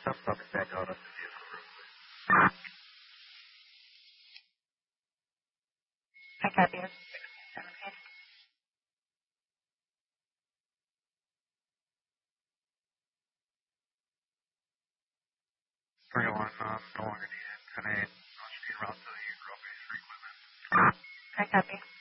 Stop talking back out of the vehicle real quick. I copy you. 301, no longer needed. 10-8, no speed around to the Grove base for equipment. I copy.